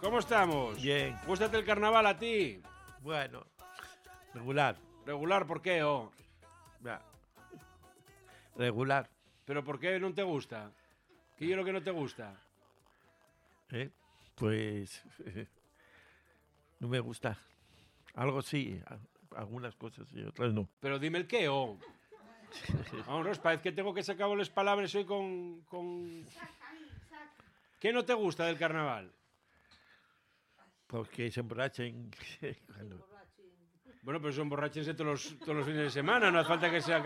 ¿Cómo estamos? Bien. ¿Gústate el carnaval a ti? Bueno, regular. Regular, ¿por qué? Ya. Regular. ¿Pero por qué no te gusta? ¿Qué es lo que no te gusta? Pues no me gusta. Algo sí, algunas cosas y otras no. Pero dime el qué, Vamos, parece que tengo que sacar las palabras hoy con... ¿Qué no te gusta del carnaval? Porque se emborrachen. Bueno, pero son borrachos todos los fines de semana, no hace falta que sea